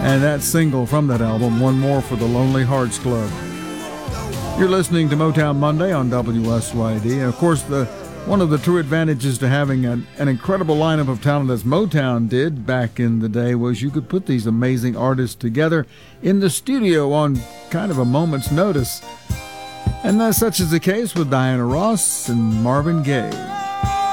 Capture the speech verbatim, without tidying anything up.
And that single from that album, One More for the Lonely Hearts Club. You're listening to Motown Monday on W S Y D. And of course, the one of the true advantages to having an, an incredible lineup of talent as Motown did back in the day was you could put these amazing artists together in the studio on kind of a moment's notice. And uh, such is the case with Diana Ross and Marvin Gaye.